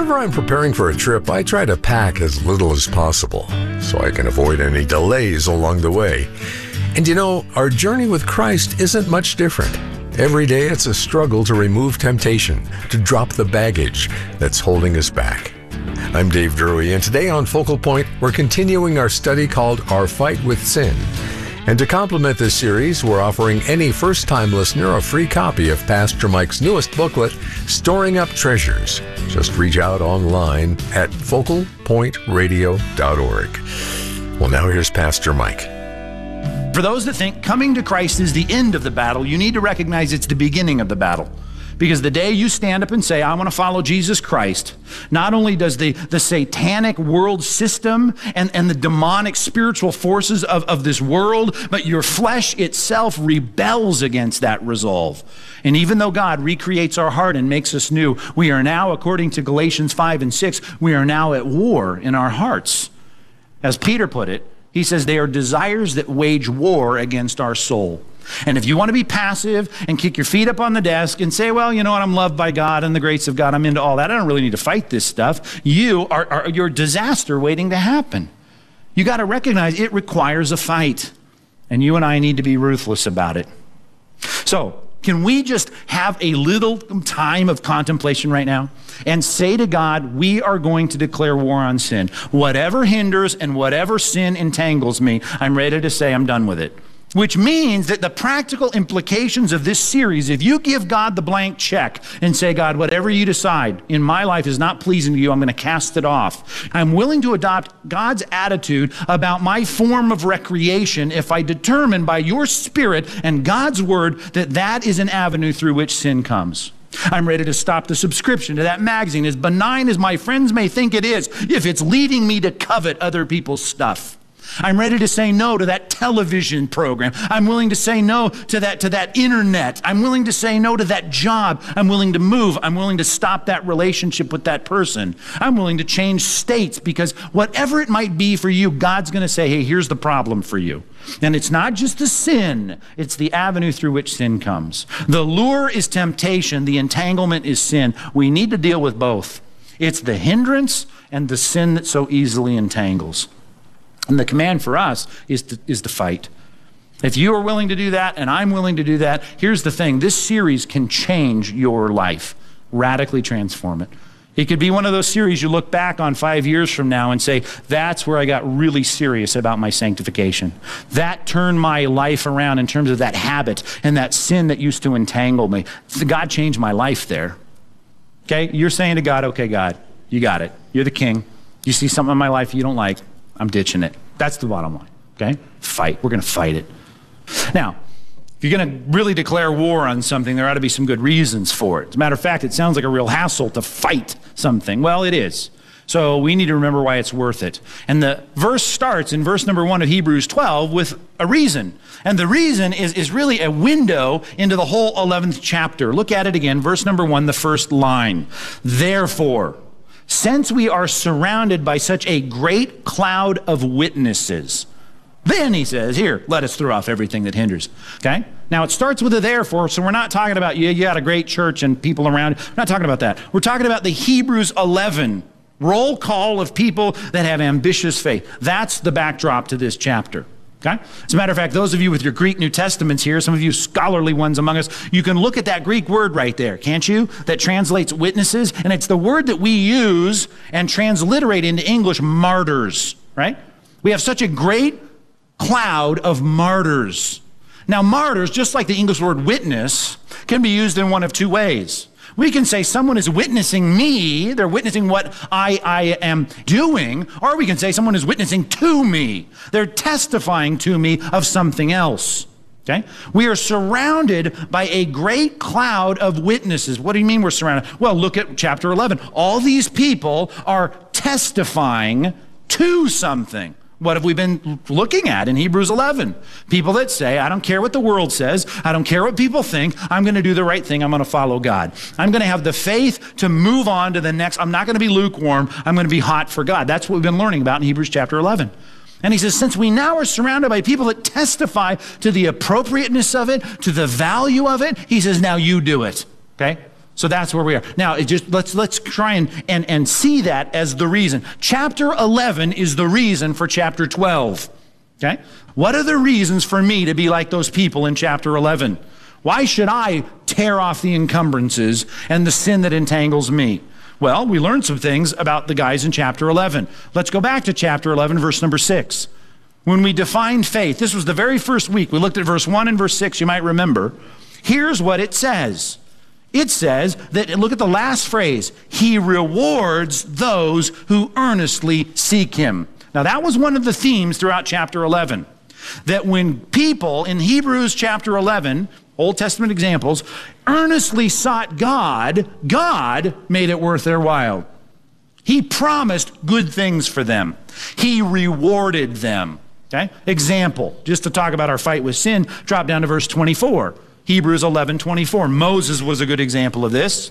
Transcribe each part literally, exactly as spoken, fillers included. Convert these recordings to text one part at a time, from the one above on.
Whenever I'm preparing for a trip, I try to pack as little as possible so I can avoid any delays along the way. And you know, our journey with Christ isn't much different. Every day it's a struggle to remove temptation, to drop the baggage that's holding us back. I'm Dave Drury, and today on Focal Point, we're continuing our study called Our Fight with Sin. And to complement this series, we're offering any first-time listener a free copy of Pastor Mike's newest booklet, Storing Up Treasures. Just reach out online at focal point radio dot org. Well, now here's Pastor Mike. For those that think coming to Christ is the end of the battle, you need to recognize it's the beginning of the battle. Because the day you stand up and say, I want to follow Jesus Christ, not only does the, the satanic world system and, and the demonic spiritual forces of, of this world, but your flesh itself rebels against that resolve. And even though God recreates our heart and makes us new, we are now, according to Galatians five and six, we are now at war in our hearts. As Peter put it, he says they are desires that wage war against our soul. And if you want to be passive and kick your feet up on the desk and say, well, you know what, I'm loved by God and the grace of God, I'm into all that, I don't really need to fight this stuff, you are, are you're a disaster waiting to happen. You got to recognize it requires a fight. And you and I need to be ruthless about it. So, can we just have a little time of contemplation right now and say to God, we are going to declare war on sin. Whatever hinders and whatever sin entangles me, I'm ready to say I'm done with it. Which means that the practical implications of this series, if you give God the blank check and say, God, whatever you decide in my life is not pleasing to you, I'm going to cast it off. I'm willing to adopt God's attitude about my form of recreation if I determine by your Spirit and God's word that that is an avenue through which sin comes. I'm ready to stop the subscription to that magazine, as benign as my friends may think it is, if it's leading me to covet other people's stuff. I'm ready to say no to that television program. I'm willing to say no to that, to that internet. I'm willing to say no to that job. I'm willing to move. I'm willing to stop that relationship with that person. I'm willing to change states because whatever it might be for you, God's going to say, hey, here's the problem for you. And it's not just the sin, it's the avenue through which sin comes. The lure is temptation, the entanglement is sin. We need to deal with both. It's the hindrance and the sin that so easily entangles. And the command for us is to, is to fight. If you are willing to do that, and I'm willing to do that, here's the thing. This series can change your life, radically transform it. It could be one of those series you look back on five years from now and say, that's where I got really serious about my sanctification. That turned my life around in terms of that habit and that sin that used to entangle me. God changed my life there. Okay? You're saying to God, okay, God, you got it. You're the king. You see something in my life you don't like. I'm ditching it. That's the bottom line, okay? Fight. We're going to fight it. Now, if you're going to really declare war on something, there ought to be some good reasons for it. As a matter of fact, it sounds like a real hassle to fight something. Well, it is. So we need to remember why it's worth it. And the verse starts in verse number one of Hebrews twelve with a reason. And the reason is, is really a window into the whole eleventh chapter. Look at it again, verse number one, the first line. Therefore, since we are surrounded by such a great cloud of witnesses, then he says, here, let us throw off everything that hinders. Okay? Now it starts with a therefore, so we're not talking about you, you got a great church and people around. We're not talking about that. We're talking about the Hebrews eleven roll call of people that have ambitious faith. That's the backdrop to this chapter. Okay? As a matter of fact, those of you with your Greek New Testaments here, some of you scholarly ones among us, you can look at that Greek word right there, can't you? That translates witnesses, and it's the word that we use and transliterate into English, martyrs, right? We have such a great cloud of martyrs. Now, martyrs, just like the English word witness, can be used in one of two ways. We can say someone is witnessing me, they're witnessing what I, I am doing, or we can say someone is witnessing to me. They're testifying to me of something else. Okay? We are surrounded by a great cloud of witnesses. What do you mean we're surrounded? Well, look at chapter eleven. All these people are testifying to something. What have we been looking at in Hebrews eleven? People that say, I don't care what the world says. I don't care what people think. I'm going to do the right thing. I'm going to follow God. I'm going to have the faith to move on to the next. I'm not going to be lukewarm. I'm going to be hot for God. That's what we've been learning about in Hebrews chapter eleven. And he says, since we now are surrounded by people that testify to the appropriateness of it, to the value of it, he says, now you do it. Okay? So that's where we are. Now, it just let's let's try and, and, and see that as the reason. Chapter eleven is the reason for chapter twelve. Okay? What are the reasons for me to be like those people in chapter eleven? Why should I tear off the encumbrances and the sin that entangles me? Well, we learned some things about the guys in chapter eleven. Let's go back to chapter eleven, verse number six. When we defined faith, this was the very first week. We looked at verse one and verse six, you might remember. Here's what it says. It says that, look at the last phrase, he rewards those who earnestly seek him. Now that was one of the themes throughout chapter eleven. That when people in Hebrews chapter eleven, Old Testament examples, earnestly sought God, God made it worth their while. He promised good things for them. He rewarded them. Okay? Example, just to talk about our fight with sin, drop down to verse twenty-four. Hebrews eleven twenty-four. Moses was a good example of this.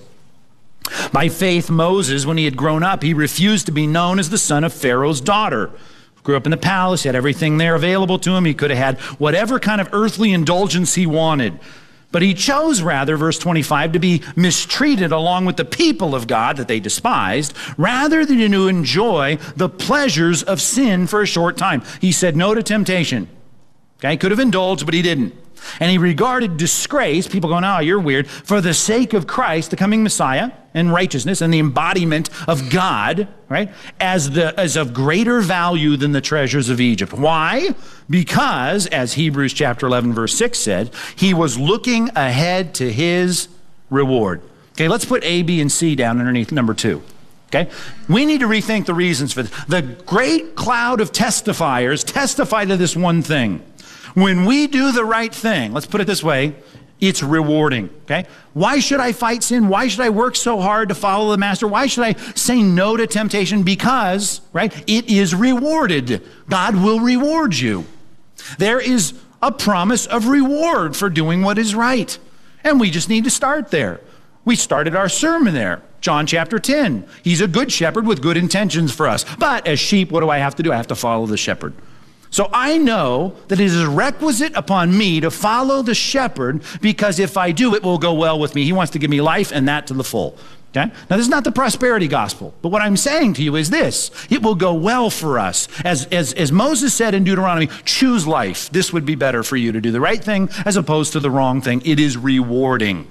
By faith, Moses, when he had grown up, he refused to be known as the son of Pharaoh's daughter. Grew up in the palace, he had everything there available to him. He could have had whatever kind of earthly indulgence he wanted. But he chose rather, verse twenty-five, to be mistreated along with the people of God that they despised, rather than to enjoy the pleasures of sin for a short time. He said no to temptation. Okay, could have indulged, but he didn't. And he regarded disgrace, people going, oh, you're weird, for the sake of Christ, the coming Messiah, and righteousness, and the embodiment of God, right, as, the, as of greater value than the treasures of Egypt. Why? Because, as Hebrews chapter eleven, verse six said, he was looking ahead to his reward. Okay, let's put A, B, and C down underneath number two. Okay, we need to rethink the reasons for this. The great cloud of testifiers testify to this one thing. When we do the right thing, let's put it this way, it's rewarding, okay? Why should I fight sin? Why should I work so hard to follow the master? Why should I say no to temptation? Because, right, it is rewarded. God will reward you. There is a promise of reward for doing what is right. And we just need to start there. We started our sermon there. John chapter ten. He's a good shepherd with good intentions for us. But as sheep, what do I have to do? I have to follow the shepherd. So I know that it is requisite upon me to follow the shepherd, because if I do, it will go well with me. He wants to give me life, and that to the full. Okay? Now, this is not the prosperity gospel, but what I'm saying to you is this. It will go well for us. As, as, as Moses said in Deuteronomy, choose life. This would be better for you to do the right thing as opposed to the wrong thing. It is rewarding.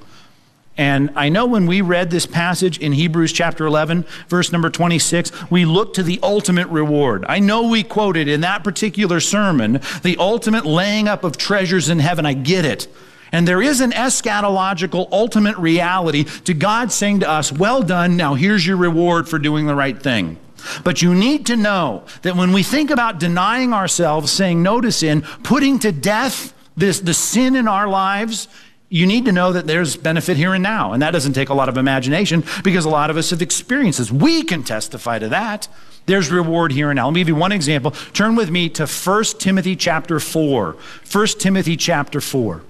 And I know when we read this passage in Hebrews chapter eleven, verse number twenty-six, we look to the ultimate reward. I know we quoted in that particular sermon the ultimate laying up of treasures in heaven. I get it. And there is an eschatological ultimate reality to God saying to us, well done, now here's your reward for doing the right thing. But you need to know that when we think about denying ourselves, saying no to sin, putting to death this, the sin in our lives, you need to know that there's benefit here and now. And that doesn't take a lot of imagination, because a lot of us have experienced this. We can testify to that. There's reward here and now. Let me give you one example. Turn with me to First Timothy chapter four. First Timothy chapter four.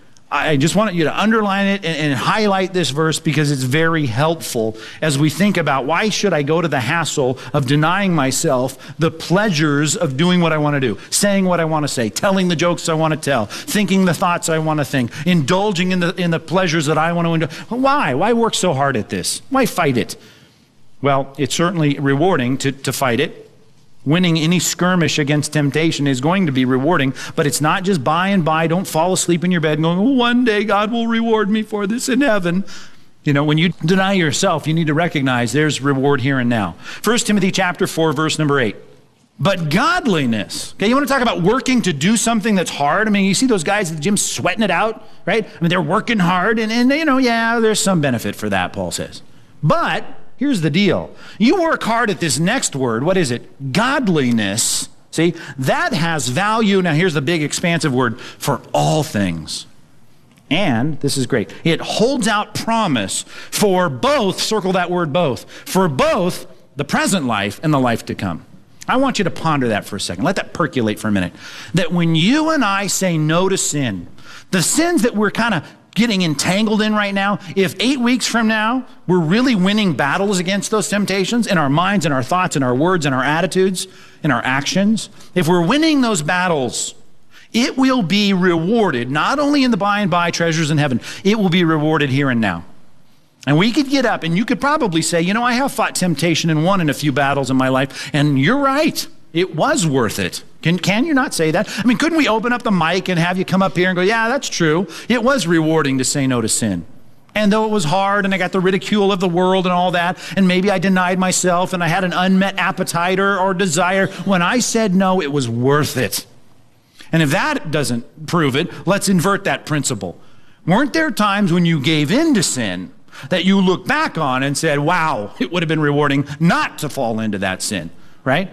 I just want you to underline it and, and highlight this verse, because it's very helpful as we think about why should I go to the hassle of denying myself the pleasures of doing what I want to do, saying what I want to say, telling the jokes I want to tell, thinking the thoughts I want to think, indulging in the, in the pleasures that I want to indulge. Why? Why work so hard at this? Why fight it? Well, it's certainly rewarding to, to fight it. Winning any skirmish against temptation is going to be rewarding, but it's not just by and by. Don't fall asleep in your bed going, oh, one day God will reward me for this in heaven. You know, when you deny yourself, you need to recognize there's reward here and now. First Timothy chapter four, verse number eight. But godliness, okay, you want to talk about working to do something that's hard? I mean, you see those guys at the gym sweating it out, right? I mean, they're working hard, and, and you know, yeah, there's some benefit for that, Paul says. But here's the deal. You work hard at this next word. What is it? Godliness. See, that has value. Now, here's the big expansive word, for all things. And, this is great, it holds out promise for both, circle that word both, for both the present life and the life to come. I want you to ponder that for a second. Let that percolate for a minute. That when you and I say no to sin, the sins that we're kind of getting entangled in right now, if eight weeks from now we're really winning battles against those temptations in our minds and our thoughts and our words and our attitudes and our actions, if we're winning those battles, it will be rewarded, not only in the by and by treasures in heaven, it will be rewarded here and now. And we could get up and you could probably say, you know, I have fought temptation and won in a few battles in my life. And you're right. It was worth it. Can, can you not say that? I mean, couldn't we open up the mic and have you come up here and go, yeah, that's true. It was rewarding to say no to sin. And though it was hard and I got the ridicule of the world and all that, and maybe I denied myself and I had an unmet appetite or, or desire, when I said no, it was worth it. And if that doesn't prove it, let's invert that principle. Weren't there times when you gave in to sin that you look back on and said, wow, it would have been rewarding not to fall into that sin, right?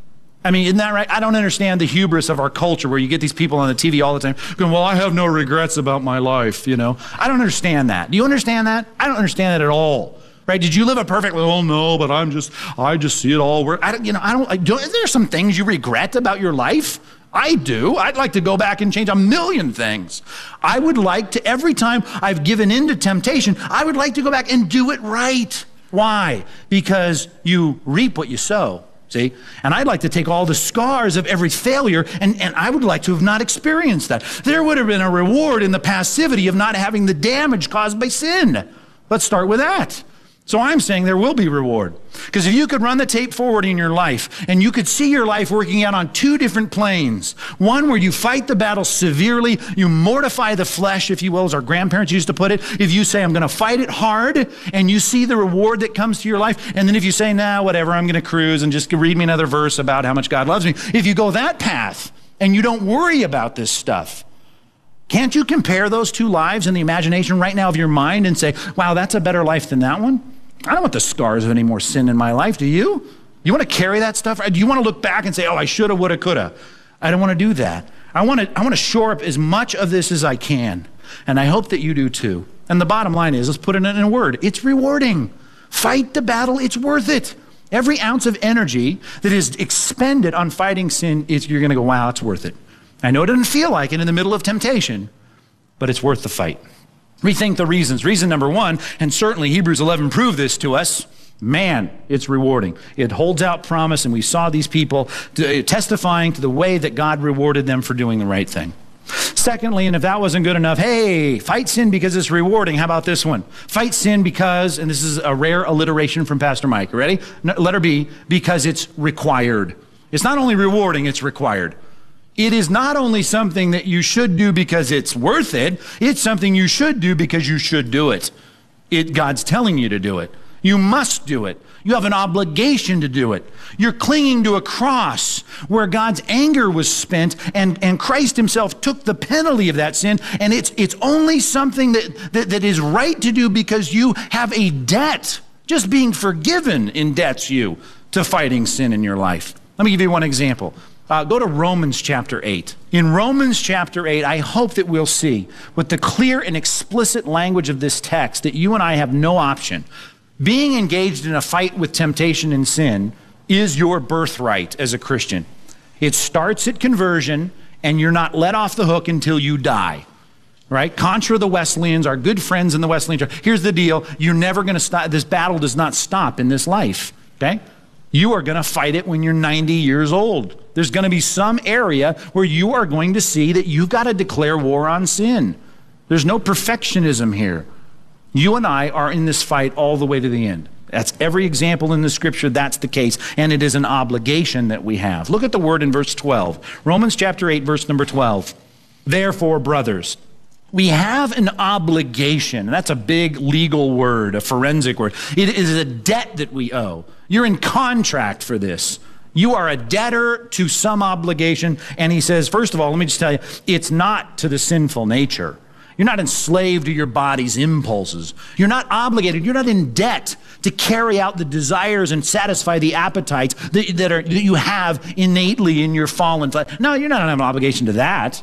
I mean, isn't that right? I don't understand the hubris of our culture where you get these people on the T V all the time going, well, I have no regrets about my life, you know. I don't understand that. Do you understand that? I don't understand that at all, right? Did you live a perfect life? Oh, no, but I'm just, I just see it all work. I don't, you know, I don't, I don't, is there some things you regret about your life? I do. I'd like to go back and change a million things. I would like to, every time I've given in to temptation, I would like to go back and do it right. Why? Because you reap what you sow, see? And I'd like to take all the scars of every failure, and, and I would like to have not experienced that. There would have been a reward in the passivity of not having the damage caused by sin. Let's start with that. So I'm saying there will be reward. Because if you could run the tape forward in your life and you could see your life working out on two different planes, one where you fight the battle severely, you mortify the flesh, if you will, as our grandparents used to put it. If you say, I'm going to fight it hard, and you see the reward that comes to your life, and then if you say, nah, whatever, I'm going to cruise and just read me another verse about how much God loves me. If you go that path and you don't worry about this stuff, can't you compare those two lives in the imagination right now of your mind and say, wow, that's a better life than that one? I don't want the scars of any more sin in my life, do you? You want to carry that stuff? Do you want to look back and say, oh, I shoulda, woulda, coulda? I don't want to do that. I want to I want to shore up as much of this as I can. And I hope that you do too. And the bottom line is, let's put it in a word. It's rewarding. Fight the battle. It's worth it. Every ounce of energy that is expended on fighting sin, is, you're going to go, wow, it's worth it. I know it doesn't feel like it in the middle of temptation, but it's worth the fight. Rethink the reasons. Reason number one, and certainly Hebrews eleven proved this to us, man, it's rewarding. It holds out promise, and we saw these people testifying to the way that God rewarded them for doing the right thing. Secondly, and if that wasn't good enough, hey, fight sin because it's rewarding. How about this one? Fight sin because, and this is a rare alliteration from Pastor Mike. Ready? Letter B, because it's required. It's not only rewarding, it's required. It is not only something that you should do because it's worth it, it's something you should do because you should do it. It God's telling you to do it. You must do it. You have an obligation to do it. You're clinging to a cross where God's anger was spent, and, and Christ himself took the penalty of that sin, and it's, it's only something that, that, that is right to do because you have a debt. Just being forgiven indebts you to fighting sin in your life. Let me give you one example. Uh, go to Romans chapter eight. In Romans chapter eight, I hope that we'll see with the clear and explicit language of this text that you and I have no option. Being engaged in a fight with temptation and sin is your birthright as a Christian. It starts at conversion, and you're not let off the hook until you die. Right? Contra the Wesleyans, our good friends in the Wesleyan Church. Here's the deal. You're never going to stop. This battle does not stop in this life. Okay? You are going to fight it when you're ninety years old. There's going to be some area where you are going to see that you've got to declare war on sin. There's no perfectionism here. You and I are in this fight all the way to the end. That's every example in the scripture, that's the case. And it is an obligation that we have. Look at the word in verse twelve. Romans chapter eight, verse number twelve. Therefore, brothers, we have an obligation. That's a big legal word, a forensic word. It is a debt that we owe. You're in contract for this. You are a debtor to some obligation. And he says, first of all, let me just tell you, it's not to the sinful nature. You're not enslaved to your body's impulses. You're not obligated. You're not in debt to carry out the desires and satisfy the appetites that, that, are, that you have innately in your fallen flesh. No, you're not under an obligation to that,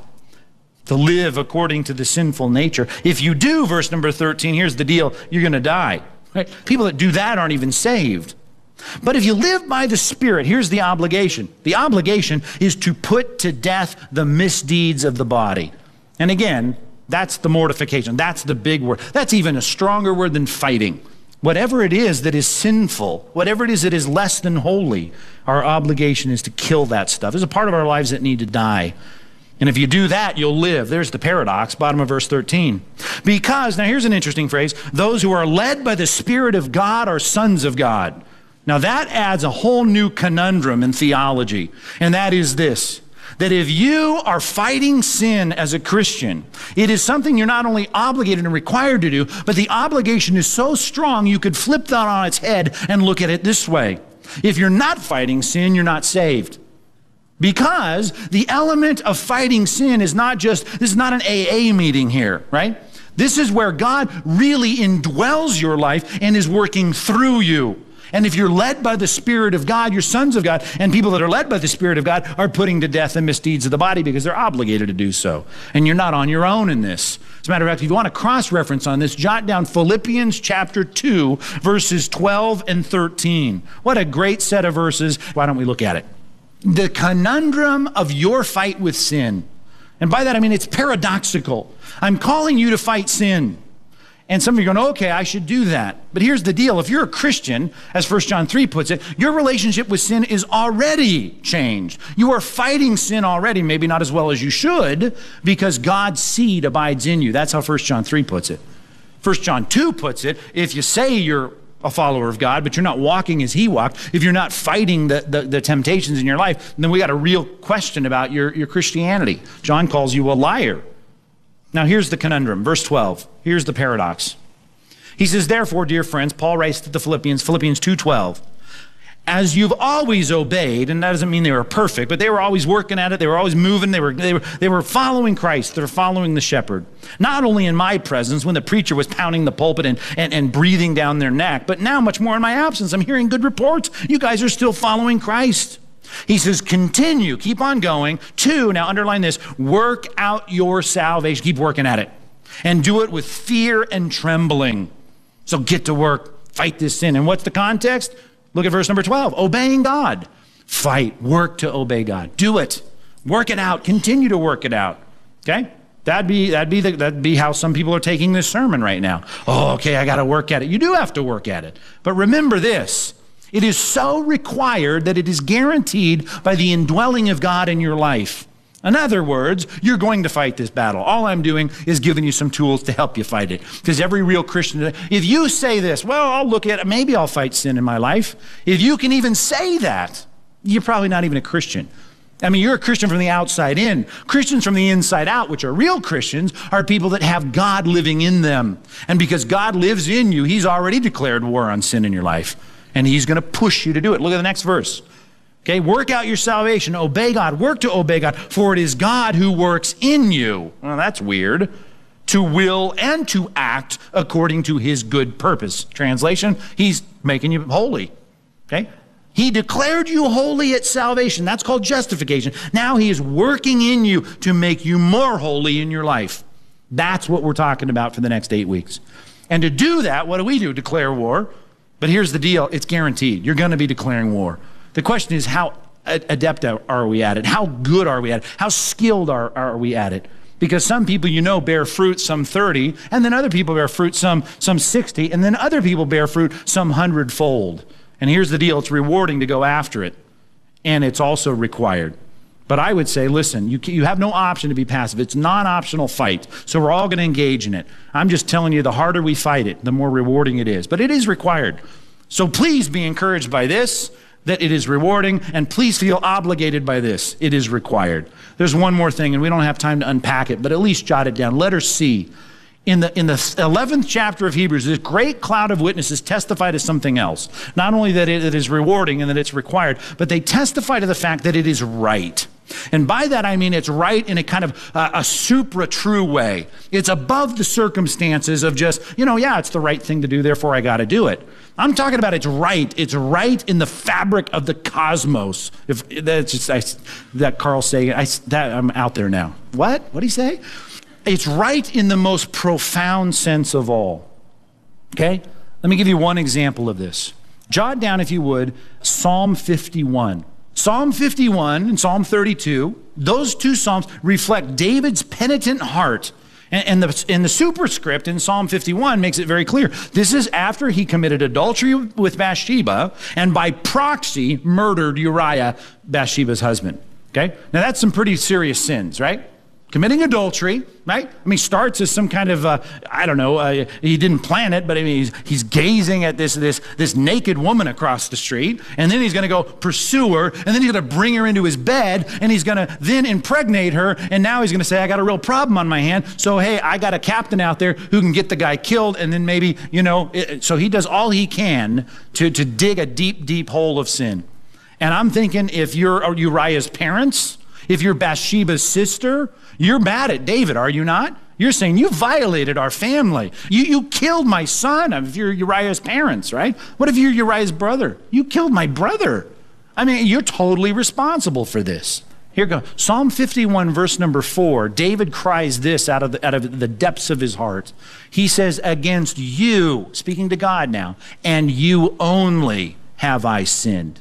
to live according to the sinful nature. If you do, verse number thirteen, here's the deal, you're going to die. Right? People that do that aren't even saved. But if you live by the Spirit, here's the obligation. The obligation is to put to death the misdeeds of the body. And again, that's the mortification. That's the big word. That's even a stronger word than fighting. Whatever it is that is sinful, whatever it is that is less than holy, our obligation is to kill that stuff. There's a part of our lives that need to die. And if you do that, you'll live. There's the paradox, bottom of verse thirteen. Because, now here's an interesting phrase, those who are led by the Spirit of God are sons of God. Now that adds a whole new conundrum in theology, and that is this, that if you are fighting sin as a Christian, it is something you're not only obligated and required to do, but the obligation is so strong you could flip that on its head and look at it this way. If you're not fighting sin, you're not saved. Because the element of fighting sin is not just, this is not an A A meeting here, right? This is where God really indwells your life and is working through you. And if you're led by the Spirit of God, you're sons of God, and people that are led by the Spirit of God are putting to death the misdeeds of the body because they're obligated to do so. And you're not on your own in this. As a matter of fact, if you want a cross-reference on this, jot down Philippians chapter two, verses twelve and thirteen. What a great set of verses. Why don't we look at it? The conundrum of your fight with sin. And by that I mean it's paradoxical. I'm calling you to fight sin. And some of you are going, okay, I should do that. But here's the deal. If you're a Christian, as First John three puts it, your relationship with sin is already changed. You are fighting sin already, maybe not as well as you should, because God's seed abides in you. That's how First John three puts it. First John two puts it, if you say you're a follower of God, but you're not walking as he walked, if you're not fighting the, the, the temptations in your life, then we got a real question about your, your Christianity. John calls you a liar. Now here's the conundrum, verse twelve. Here's the paradox. He says, therefore, dear friends, Paul writes to the Philippians, Philippians two twelve, as you've always obeyed, and that doesn't mean they were perfect, but they were always working at it, they were always moving, they were, they were, they were following Christ, they were following the shepherd. Not only in my presence, when the preacher was pounding the pulpit and, and, and breathing down their neck, but now much more in my absence. I'm hearing good reports. You guys are still following Christ. He says, continue, keep on going. Two, now underline this, work out your salvation. Keep working at it. And do it with fear and trembling. So get to work, fight this sin. And what's the context? Look at verse number twelve, obeying God. Fight, work to obey God. Do it, work it out, continue to work it out, okay? That'd be, that'd be, the, that'd be how some people are taking this sermon right now. Oh, okay, I gotta work at it. You do have to work at it. But remember this, it is so required that it is guaranteed by the indwelling of God in your life. In other words, you're going to fight this battle. All I'm doing is giving you some tools to help you fight it. Because every real Christian, if you say this, well, I'll look at it, maybe I'll fight sin in my life. If you can even say that, you're probably not even a Christian. I mean, you're a Christian from the outside in. Christians from the inside out, which are real Christians, are people that have God living in them. And because God lives in you, he's already declared war on sin in your life. And he's going to push you to do it. Look at the next verse. Okay, work out your salvation, obey God, work to obey God, for it is God who works in you. Well, that's weird. To will and to act according to his good purpose. Translation, he's making you holy. Okay? He declared you holy at salvation. That's called justification. Now he is working in you to make you more holy in your life. That's what we're talking about for the next eight weeks. And to do that, what do we do? Declare war. But here's the deal. It's guaranteed. You're going to be declaring war. The question is, how adept are we at it? How good are we at it? How skilled are, are we at it? Because some people, you know, bear fruit some thirty, and then other people bear fruit some, some sixty, and then other people bear fruit some hundredfold. And here's the deal. It's rewarding to go after it, and it's also required. But I would say, listen, you, you have no option to be passive. It's a non-optional fight, so we're all going to engage in it. I'm just telling you, the harder we fight it, the more rewarding it is. But it is required. So please be encouraged by this, that it is rewarding, and please feel obligated by this. It is required. There's one more thing, and we don't have time to unpack it, but at least jot it down. Letter C. In the, in the eleventh chapter of Hebrews, this great cloud of witnesses testify to something else. Not only that it, it is rewarding and that it's required, but they testify to the fact that it is right. And by that I mean it's right in a kind of uh, a supra-true way. It's above the circumstances of just, you know, yeah, it's the right thing to do, therefore I got to do it. I'm talking about it's right. It's right in the fabric of the cosmos. If that's just I, that Carl Sagan, I, that I'm out there now. What? What did he say? It's right in the most profound sense of all. Okay? Let me give you one example of this. Jot down, if you would, Psalm fifty-one. Psalm fifty-one and Psalm thirty-two, those two Psalms reflect David's penitent heart. And, and, the, and the superscript in Psalm fifty-one makes it very clear. This is after he committed adultery with Bathsheba and by proxy murdered Uriah, Bathsheba's husband. Okay? Now that's some pretty serious sins, right? committing adultery, right? I mean, starts as some kind of, uh, I don't know, uh, he didn't plan it, but I mean, he's, he's gazing at this, this, this naked woman across the street, and then he's going to go pursue her, and then he's going to bring her into his bed, and he's going to then impregnate her, and now he's going to say, I got a real problem on my hand, so hey, I got a captain out there who can get the guy killed, and then maybe, you know, it, so he does all he can to, to dig a deep, deep hole of sin. And I'm thinking, if you're Uriah's parents, if you're Bathsheba's sister, you're mad at David, are you not? You're saying, you violated our family. You, you killed my son. If you're Uriah's parents, right? What if you're Uriah's brother? You killed my brother. I mean, you're totally responsible for this. Here goes. Psalm fifty-one, verse number four. David cries this out of, the, out of the depths of his heart. He says, against you, speaking to God now, and you only have I sinned.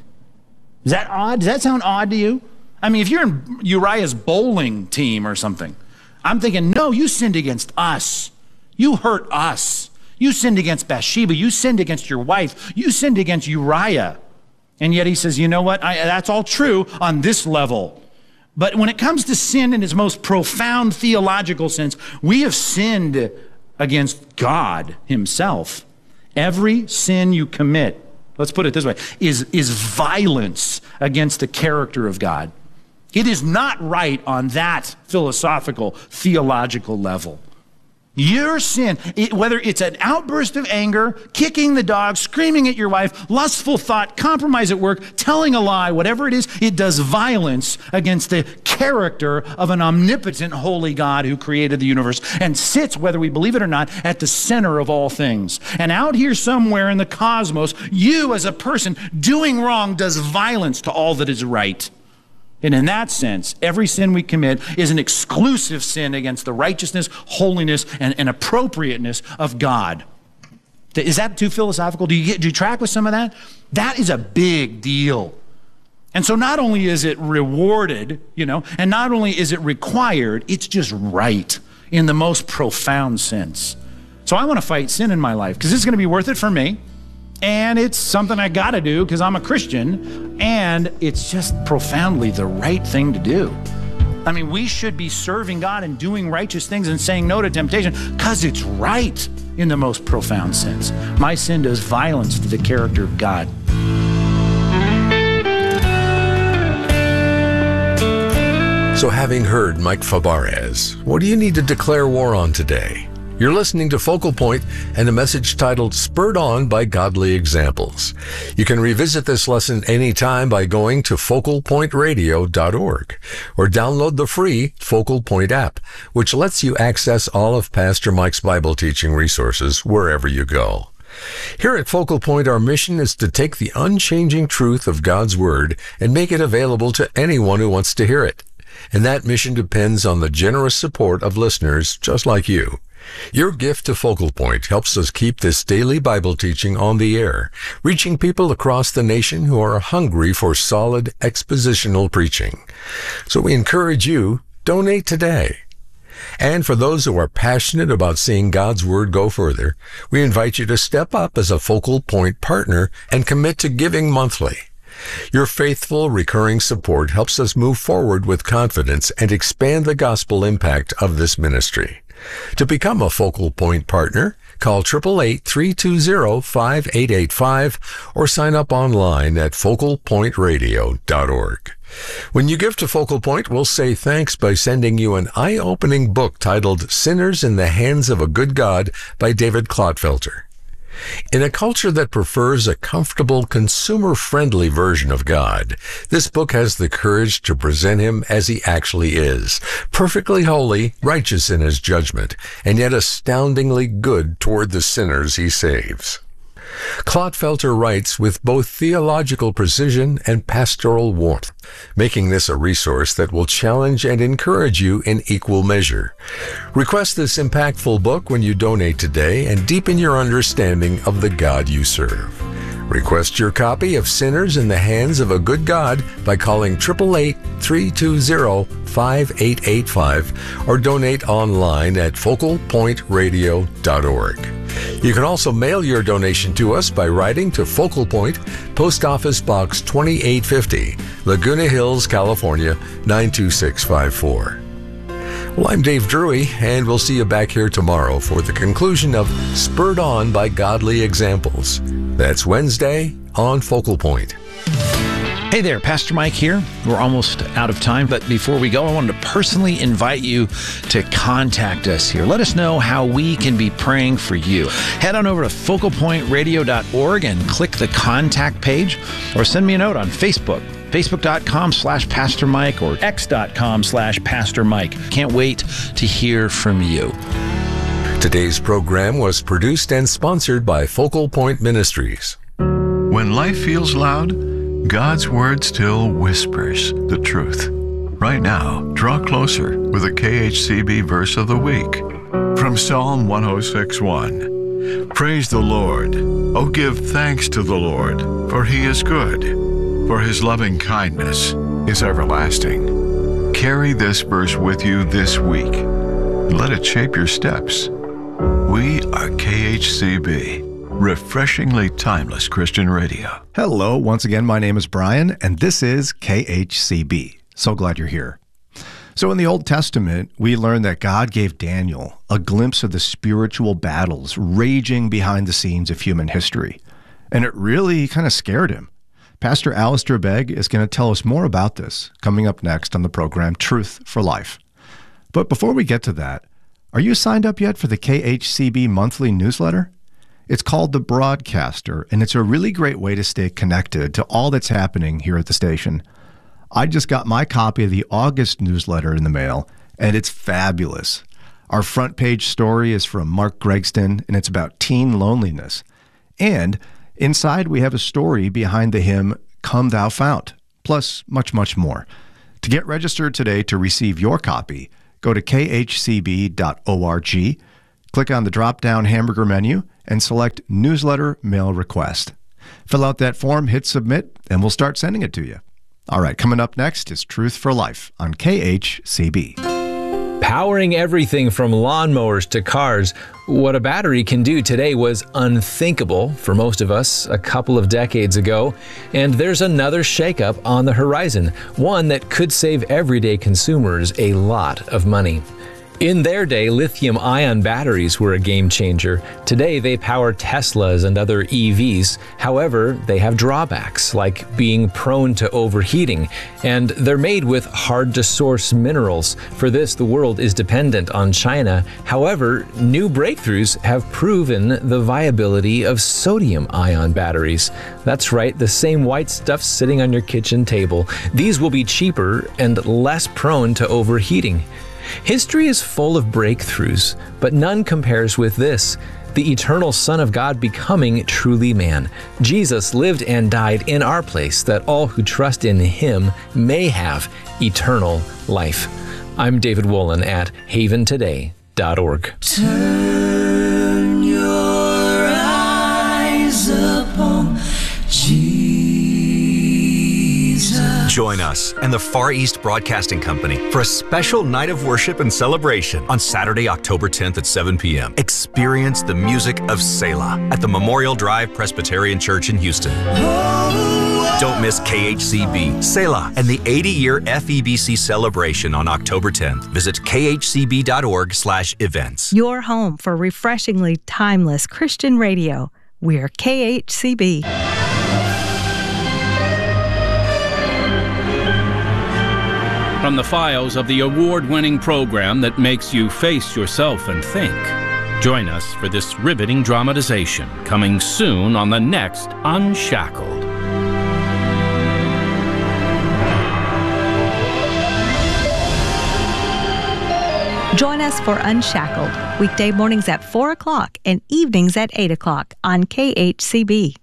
Is that odd? Does that sound odd to you? I mean, if you're in Uriah's bowling team or something, I'm thinking, no, you sinned against us. You hurt us. You sinned against Bathsheba. You sinned against your wife. You sinned against Uriah. And yet he says, you know what? I, that's all true on this level. But when it comes to sin in its most profound theological sense, we have sinned against God himself. Every sin you commit, let's put it this way, is, is violence against the character of God. It is not right on that philosophical, theological level. Your sin, it, whether it's an outburst of anger, kicking the dog, screaming at your wife, lustful thought, compromise at work, telling a lie, whatever it is, it does violence against the character of an omnipotent, holy God who created the universe and sits, whether we believe it or not, at the center of all things. And out here somewhere in the cosmos, you as a person doing wrong does violence to all that is right. And in that sense, every sin we commit is an exclusive sin against the righteousness, holiness, and, and appropriateness of God. Is that too philosophical? Do you, get, do you track with some of that? That is a big deal. And so not only is it rewarded, you know, and not only is it required, it's just right in the most profound sense. So I want to fight sin in my life because it's going to be worth it for me. And it's something I got to do because I'm a Christian, and it's just profoundly the right thing to do. I mean, we should be serving God and doing righteous things and saying no to temptation because it's right in the most profound sense. My sin does violence to the character of God. So having heard Mike Fabarez, what do you need to declare war on today? You're listening to Focal Point and a message titled Spurred On by Godly Examples. You can revisit this lesson anytime by going to focal point radio dot org or download the free Focal Point app, which lets you access all of Pastor Mike's Bible teaching resources wherever you go. Here at Focal Point, our mission is to take the unchanging truth of God's Word and make it available to anyone who wants to hear it. And that mission depends on the generous support of listeners just like you. Your gift to Focal Point helps us keep this daily Bible teaching on the air, reaching people across the nation who are hungry for solid expositional preaching. So we encourage you, donate today. And for those who are passionate about seeing God's Word go further, we invite you to step up as a Focal Point partner and commit to giving monthly. Your faithful, recurring support helps us move forward with confidence and expand the gospel impact of this ministry. To become a Focal Point partner, call eight eight eight, three two zero, five eight eight five or sign up online at focal point radio dot org. When you give to Focal Point, we'll say thanks by sending you an eye-opening book titled Sinners in the Hands of a Good God by David Clotfelter. In a culture that prefers a comfortable, consumer-friendly version of God, this book has the courage to present him as he actually is, perfectly holy, righteous in his judgment, and yet astoundingly good toward the sinners he saves. Clotfelter writes with both theological precision and pastoral warmth, making this a resource that will challenge and encourage you in equal measure. Request this impactful book when you donate today and deepen your understanding of the God you serve. Request your copy of Sinners in the Hands of a Good God by calling eight eight eight, three two zero, five eight eight five or donate online at focal point radio dot org. You can also mail your donation to us by writing to Focal Point, Post Office Box twenty-eight fifty, Laguna Hills, California, nine two six five four. Well, I'm Dave Drury, and we'll see you back here tomorrow for the conclusion of Spurred On by Godly Examples. That's Wednesday on Focal Point. Hey there, Pastor Mike here. We're almost out of time, but before we go, I wanted to personally invite you to contact us here. Let us know how we can be praying for you. Head on over to focal point radio dot org and click the contact page, or send me a note on Facebook, facebook.com slash Pastor Mike or x.com slash Pastor Mike. Can't wait to hear from you. Today's program was produced and sponsored by Focal Point Ministries. When life feels loud, God's Word still whispers the truth. Right now, draw closer with a K H C B verse of the week from Psalm one oh six one. Praise the Lord. Oh, give thanks to the Lord, for He is good, for His loving kindness is everlasting. Carry this verse with you this week and let it shape your steps. We are K H C B. Refreshingly timeless Christian radio. Hello, once again, my name is Brian, and this is K H C B. So glad you're here. So in the Old Testament, we learn that God gave Daniel a glimpse of the spiritual battles raging behind the scenes of human history. And it really kind of scared him. Pastor Alistair Begg is going to tell us more about this coming up next on the program Truth for Life. But before we get to that, are you signed up yet for the K H C B monthly newsletter? It's called The Broadcaster, and it's a really great way to stay connected to all that's happening here at the station. I just got my copy of the August newsletter in the mail, and it's fabulous. Our front page story is from Mark Gregston, and it's about teen loneliness. And inside, we have a story behind the hymn, Come Thou Fount, plus much, much more. To get registered today to receive your copy, go to k h c b dot org, click on the drop-down hamburger menu, and select Newsletter Mail Request. Fill out that form, hit Submit, and we'll start sending it to you. All right, coming up next is Truth for Life on K H C B. Powering everything from lawnmowers to cars, what a battery can do today was unthinkable for most of us a couple of decades ago. And there's another shakeup on the horizon, one that could save everyday consumers a lot of money. In their day, lithium-ion batteries were a game changer. Today, they power Teslas and other E Vs. However, they have drawbacks, like being prone to overheating, and they're made with hard-to-source minerals. For this, the world is dependent on China. However, new breakthroughs have proven the viability of sodium-ion batteries. That's right, the same white stuff sitting on your kitchen table. These will be cheaper and less prone to overheating. History is full of breakthroughs, but none compares with this, the eternal Son of God becoming truly man. Jesus lived and died in our place that all who trust in Him may have eternal life. I'm David Wolin at haven today dot org. Turn your eyes upon Jesus. Join us and the Far East Broadcasting Company for a special night of worship and celebration on Saturday, October tenth at seven p.m. Experience the music of Selah at the Memorial Drive Presbyterian Church in Houston. Don't miss K H C B, Selah, and the eighty-year F E B C celebration on October tenth. Visit k h c b dot org slash events. Your home for refreshingly timeless Christian radio. We're K H C B. From the files of the award-winning program that makes you face yourself and think. Join us for this riveting dramatization, coming soon on the next Unshackled. Join us for Unshackled, weekday mornings at four o'clock and evenings at eight o'clock on K H C B.